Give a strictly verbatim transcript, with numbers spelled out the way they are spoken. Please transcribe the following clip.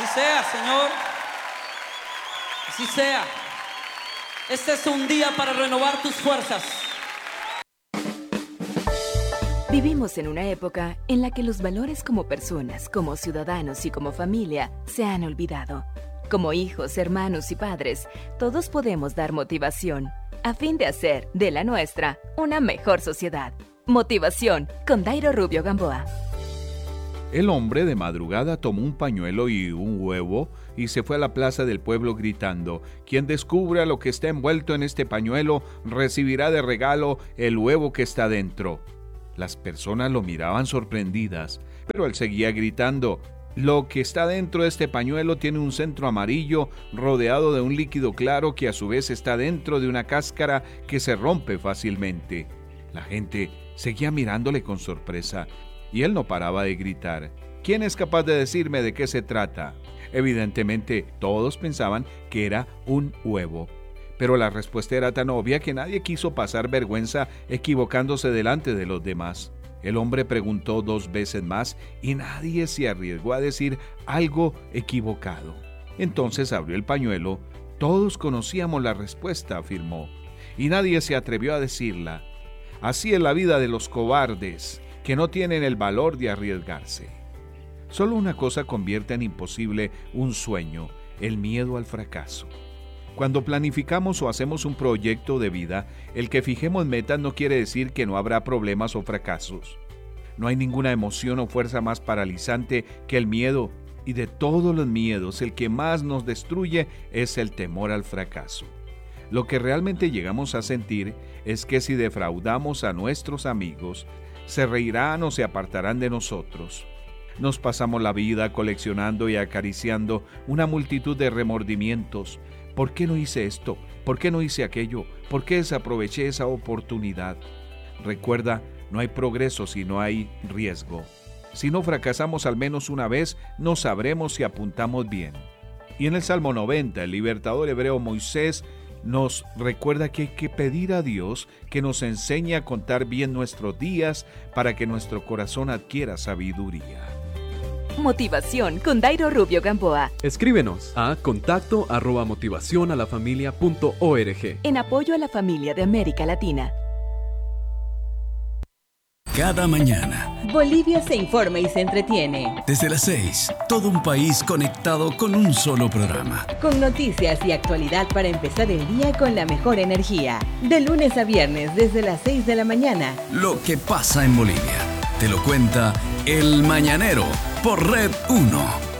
Así sea, Señor. Así sea. Este es un día para renovar tus fuerzas. Vivimos en una época en la que los valores como personas, como ciudadanos y como familia se han olvidado. Como hijos, hermanos y padres, todos podemos dar motivación a fin de hacer de la nuestra una mejor sociedad. Motivación con Dairo Rubio Gamboa. El hombre de madrugada tomó un pañuelo y un huevo y se fue a la plaza del pueblo gritando: quien descubra lo que está envuelto en este pañuelo recibirá de regalo el huevo que está dentro. Las personas lo miraban sorprendidas, pero él seguía gritando: lo que está dentro de este pañuelo tiene un centro amarillo rodeado de un líquido claro que a su vez está dentro de una cáscara que se rompe fácilmente. La gente seguía mirándole con sorpresa y él no paraba de gritar: ¿quién es capaz de decirme de qué se trata? Evidentemente, todos pensaban que era un huevo. Pero la respuesta era tan obvia que nadie quiso pasar vergüenza equivocándose delante de los demás. El hombre preguntó dos veces más y nadie se arriesgó a decir algo equivocado. Entonces abrió el pañuelo. Todos conocíamos la respuesta, afirmó, y nadie se atrevió a decirla. Así es la vida de los cobardes, que no tienen el valor de arriesgarse. Solo una cosa convierte en imposible un sueño: el miedo al fracaso. Cuando planificamos o hacemos un proyecto de vida, el que fijemos metas no quiere decir que no habrá problemas o fracasos. No hay ninguna emoción o fuerza más paralizante que el miedo, y de todos los miedos, el que más nos destruye es el temor al fracaso. Lo que realmente llegamos a sentir es que si defraudamos a nuestros amigos, se reirán o se apartarán de nosotros. Nos pasamos la vida coleccionando y acariciando una multitud de remordimientos. ¿Por qué no hice esto? ¿Por qué no hice aquello? ¿Por qué desaproveché esa oportunidad? Recuerda, no hay progreso si no hay riesgo. Si no fracasamos al menos una vez, no sabremos si apuntamos bien. Y en el Salmo noventa, el libertador hebreo Moisés nos recuerda que hay que pedir a Dios que nos enseñe a contar bien nuestros días para que nuestro corazón adquiera sabiduría. Motivación con Dairo Rubio Gamboa. Escríbenos a contacto arroba motivación a la familia punto org. En apoyo a la familia de América Latina. Cada mañana, Bolivia se informa y se entretiene. desde las seis, todo un país conectado con un solo programa. Con noticias y actualidad para empezar el día con la mejor energía. De lunes a viernes desde las seis de la mañana. Lo que pasa en Bolivia. Te lo cuenta El Mañanero por Red uno.